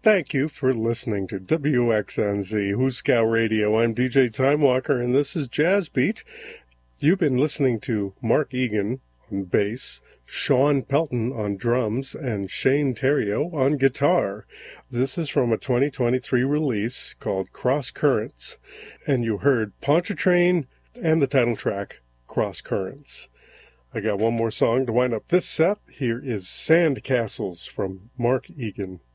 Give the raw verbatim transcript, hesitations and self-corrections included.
Thank you for listening to W X N Z Huskow Radio. I'm D J Timewalker, and this is Jazz Beat. You've been listening to Mark Egan on bass, Sean Pelton on drums, and Shane Theriault on guitar. This is from a twenty twenty-three release called Cross Currents, and you heard Pontchartrain and the title track, Cross Currents. I got one more song to wind up this set. Here is Sandcastles from Mark Egan.